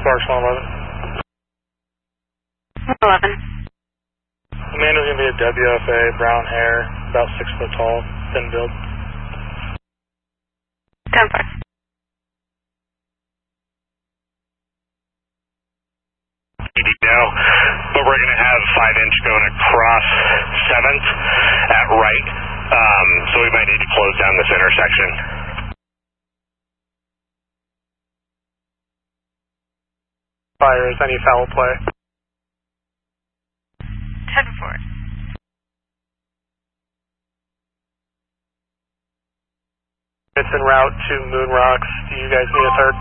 Sparks 111. 11. Amanda's going to be a WFA, brown hair, about 6 foot tall, thin build. 10-4. Now, but we're going to have 5-inch going across 7th at right, so we might need to close down this intersection. Fires, any foul play? 10-4. It's en route to Moon Rocks. Do you guys need a third?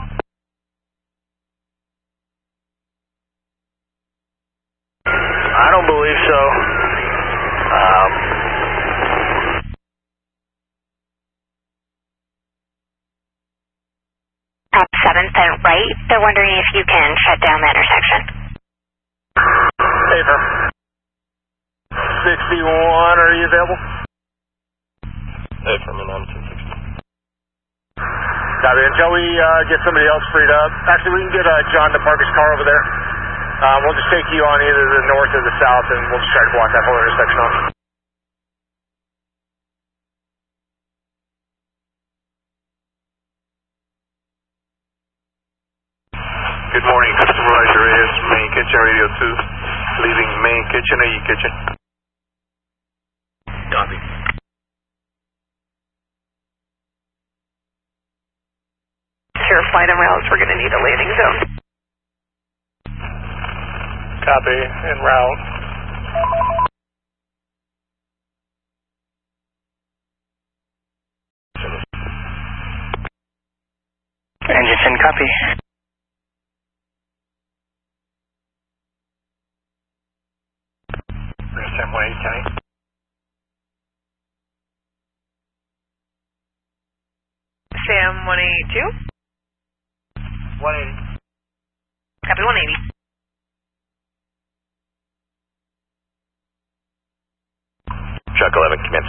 I don't believe so. At 7th and right, they're wondering if you can shut down the intersection. Paper. 61, are you available? Hey, from an M260. Copy. Until we get somebody else freed up. Actually, we can get John to park his car over there. We'll just take you on either the north or the south, and we'll just try to block that whole intersection off. Good morning, Supervisor Reyes, Main Kitchen, Radio 2. Leaving Main Kitchen, AE Kitchen. Copy. Here, flight and routes, we're going to need a landing zone. Copy, en route. Engine, copy. Sam 180, County. Sam 182. 180. Copy 180. Chuck 11, commence.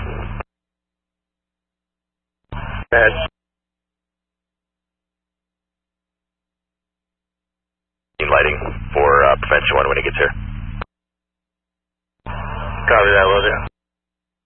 Bad. Lighting for prevention 1 when he gets here. Copy that, will do.